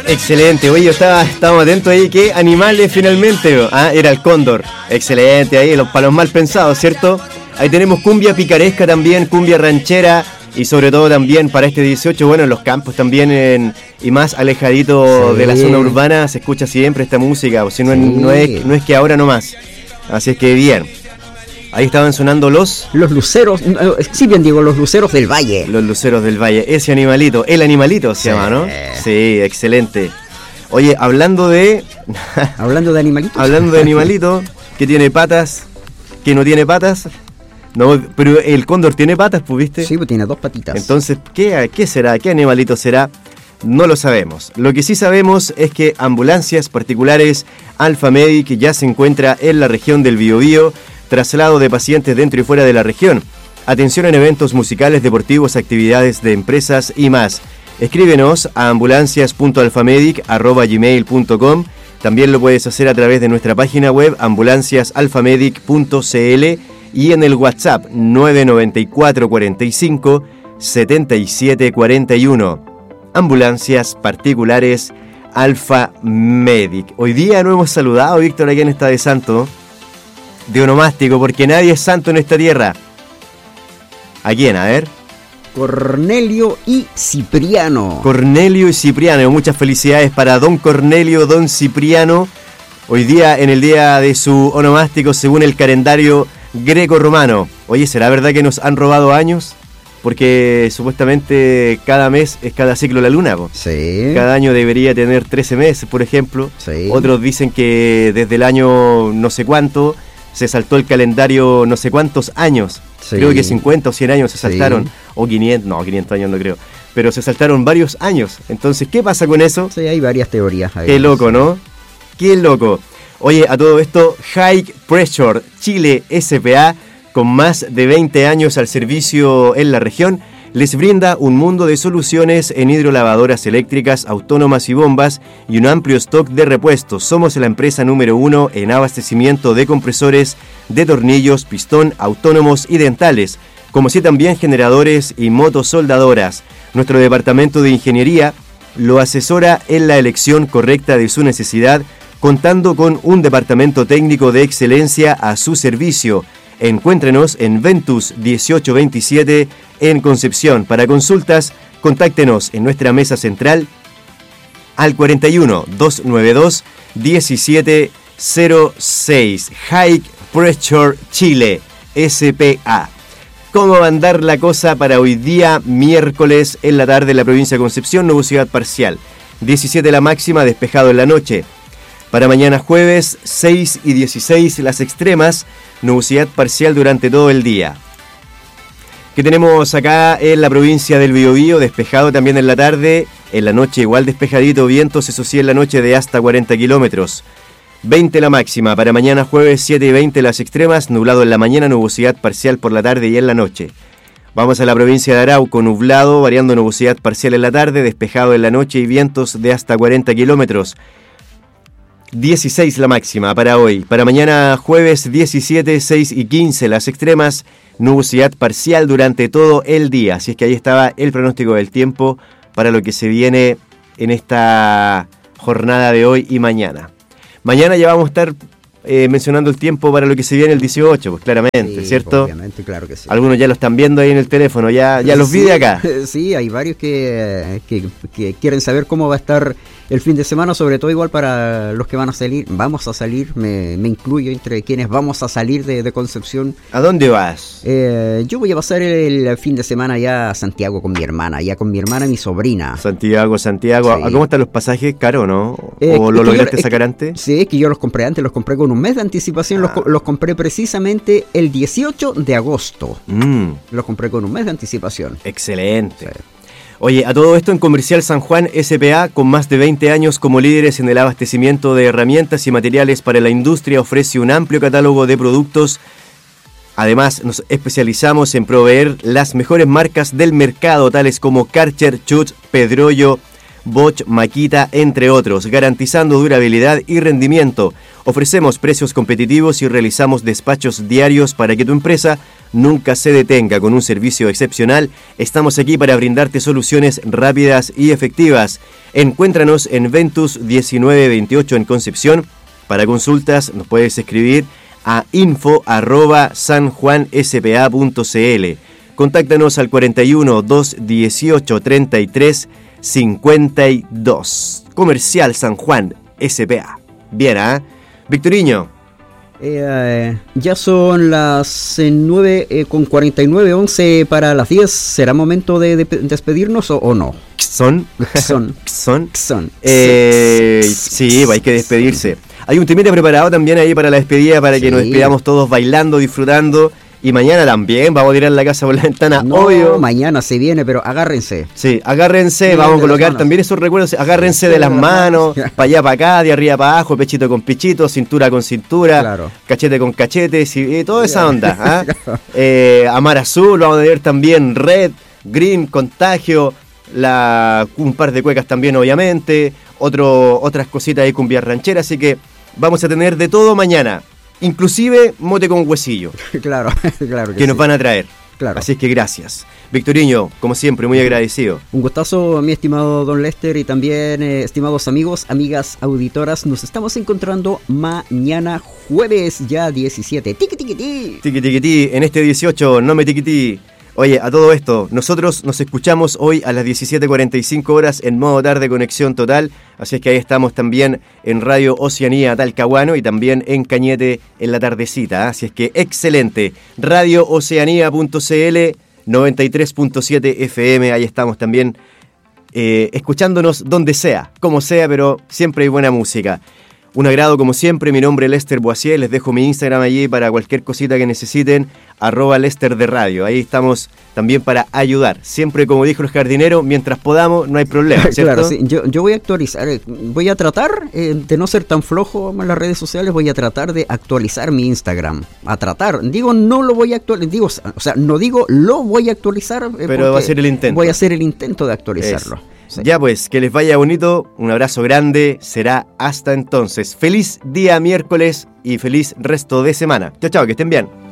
Excelente, oye, estábamos atentos ahí, ¿qué animales finalmente? Era el cóndor, excelente, ahí para los mal pensados, ¿cierto? Ahí tenemos cumbia picaresca también, cumbia ranchera y sobre todo también para este 18, bueno, en los campos también y más alejadito de la zona urbana se escucha siempre esta música, o si no, no es que ahora nomás, así es que bien. Ahí estaban sonando los luceros, sí bien digo, los luceros del valle. Los luceros del valle, ese animalito, el animalito se llama, ¿no? Sí, excelente. Oye, hablando de animalitos. Hablando de animalito, que tiene patas, que no tiene patas. No, pero el cóndor tiene patas, pues, ¿viste? Sí, pues tiene 2 patitas. Entonces, ¿qué será? ¿Qué animalito será? No lo sabemos. Lo que sí sabemos es que Ambulancias Particulares Alfa Medic ya se encuentra en la región del Biobío, traslado de pacientes dentro y fuera de la región, atención en eventos musicales, deportivos, actividades de empresas y más. Escríbenos a ambulancias.alfamedic@gmail.com. También lo puedes hacer a través de nuestra página web ambulanciasalfamedic.cl y en el WhatsApp 994 45 77 41. Ambulancias Particulares Alfa Medic. Hoy día no hemos saludado, Víctor, a quien está de santo, de onomástico, porque nadie es santo en esta tierra. ¿A quién? A ver. Cornelio y Cipriano. Cornelio y Cipriano. Muchas felicidades para don Cornelio, don Cipriano. Hoy día, en el día de su onomástico, según el calendario greco-romano. Oye, ¿será verdad que nos han robado años? Porque supuestamente cada mes es cada ciclo de la luna, po. Sí. Cada año debería tener 13 meses, por ejemplo. Sí. Otros dicen que desde el año no sé cuánto se saltó el calendario no sé cuántos años. Sí. Creo que 50 o 100 años se saltaron. Sí. O 500 años no creo. Pero se saltaron varios años. Entonces, ¿qué pasa con eso? Sí, hay varias teorías. Qué loco, ¿no? Qué loco. Oye, a todo esto, High Pressure Chile S.p.A., con más de 20 años al servicio en la región, les brinda un mundo de soluciones en hidrolavadoras eléctricas, autónomas y bombas y un amplio stock de repuestos. Somos la empresa número 1 en abastecimiento de compresores, de tornillos, pistón, autónomos y dentales, como así también generadores y motosoldadoras. Nuestro departamento de ingeniería lo asesora en la elección correcta de su necesidad, contando con un departamento técnico de excelencia a su servicio. Encuéntrenos en Ventus 1827 en Concepción. Para consultas, contáctenos en nuestra mesa central al 41 292 1706. High Pressure Chile S.p.A. ¿Cómo va a andar la cosa para hoy día, miércoles, en la tarde en la provincia de Concepción? Nubosidad parcial. 17 la máxima, despejado en la noche. Para mañana jueves, 6 y 16 las extremas, nubosidad parcial durante todo el día. ¿Qué tenemos acá en la provincia del Biobío? Despejado también en la tarde, en la noche igual despejadito, vientos, eso sí, en la noche de hasta 40 kilómetros. 20 la máxima, para mañana jueves 7 y 20 las extremas, nublado en la mañana, nubosidad parcial por la tarde y en la noche. Vamos a la provincia de Arauco, nublado, variando nubosidad parcial en la tarde, despejado en la noche y vientos de hasta 40 kilómetros. 16 la máxima para hoy. Para mañana jueves 17, 6 y 15 las extremas, nubosidad parcial durante todo el día. Así es que ahí estaba el pronóstico del tiempo para lo que se viene en esta jornada de hoy y mañana. Mañana ya vamos a estar mencionando el tiempo para lo que se viene el 18, pues claramente, sí, ¿cierto? Obviamente, claro que sí. Algunos ya lo están viendo ahí en el teléfono, ya los vi de acá. Sí, hay varios que quieren saber cómo va a estar el fin de semana, sobre todo igual para los que vamos a salir, me incluyo entre quienes vamos a salir de Concepción. ¿A dónde vas? Yo voy a pasar el fin de semana ya a Santiago con mi hermana, y mi sobrina. Santiago. Sí. ¿Cómo están los pasajes? ¿Caro, no? ¿O lo lograste sacar antes? Sí, es que yo los compré antes, los compré con un mes de anticipación, los compré precisamente el 18 de agosto. Los compré con un mes de anticipación. Excelente. Sí. Oye, a todo esto en Comercial San Juan S.p.A., con más de 20 años como líderes en el abastecimiento de herramientas y materiales para la industria, ofrece un amplio catálogo de productos. Además, nos especializamos en proveer las mejores marcas del mercado, tales como Karcher, Chutz, Pedrollo, Bosch, Makita, entre otros, garantizando durabilidad y rendimiento. Ofrecemos precios competitivos y realizamos despachos diarios para que tu empresa nunca se detenga. Con un servicio excepcional, estamos aquí para brindarte soluciones rápidas y efectivas. Encuéntranos en Ventus 1928 en Concepción. Para consultas nos puedes escribir a info@sanjuanspa.cl. Contáctanos al 41 218 33 52. Comercial San Juan SPA. Bien, ¿ah? Victoriño. Ya son las 9:49, 11 para las 10. ¿Será momento de despedirnos o no? ¿Son? Sí, hay que despedirse. Hay un temita preparado también ahí para la despedida, para que nos despedamos todos bailando, disfrutando. Y mañana también vamos a tirar la casa por la ventana, obvio. Mañana se viene, pero agárrense. Sí, agárrense, vamos a colocar también esos recuerdos, agárrense de las manos, para allá, para acá, de arriba para abajo, pechito con pechito, cintura con cintura, cachete con cachete, toda esa onda. Amar azul, vamos a tener también red, green, contagio, un par de cuecas también obviamente, otras cositas ahí, cumbias rancheras, así que vamos a tener de todo mañana. Inclusive mote con huesillo. Claro que nos van a traer. Claro. Así es que gracias. Victoriño, como siempre, muy agradecido. Un gustazo, mi estimado Don Lester, y también, estimados amigos, amigas auditoras, nos estamos encontrando mañana jueves, ya 17. Tiqui, en este 18, no me tiquití. Oye, a todo esto, nosotros nos escuchamos hoy a las 17:45 horas en modo tarde conexión total, así es que ahí estamos también en Radio Oceanía Talcahuano y también en Cañete en la tardecita, así es que excelente. RadioOceanía.cl 93.7 FM, ahí estamos también escuchándonos donde sea, como sea, pero siempre hay buena música. Un agrado como siempre, mi nombre es Lester Boisier, les dejo mi Instagram allí para cualquier cosita que necesiten, @Lester de Radio, ahí estamos también para ayudar, siempre como dijo el jardinero, mientras podamos, no hay problema, ¿cierto? Claro, sí. Yo voy a actualizar, voy a tratar de no ser tan flojo en las redes sociales, voy a tratar de actualizar mi Instagram, no lo voy a actualizar, no digo lo voy a actualizar, pero va a ser el intento. Voy a hacer el intento de actualizarlo. Sí. Ya pues, que les vaya bonito, un abrazo grande, será hasta entonces. Feliz día miércoles y feliz resto de semana. Chao, que estén bien.